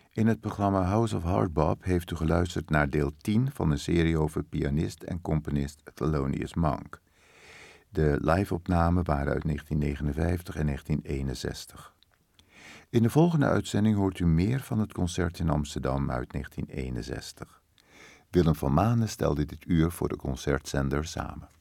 In het programma House of Hardbop heeft u geluisterd naar deel 10 van een serie over pianist en componist Thelonious Monk. De live-opnamen waren uit 1959 en 1961. In de volgende uitzending hoort u meer van het concert in Amsterdam uit 1961. Willem van Manen stelde dit uur voor de concertzender samen.